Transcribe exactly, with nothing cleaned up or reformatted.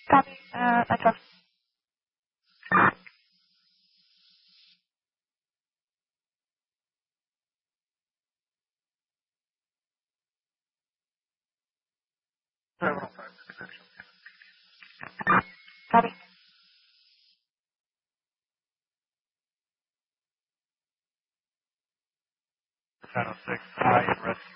Copy. Uh, Metro. Copy. ten oh six, high and rescue.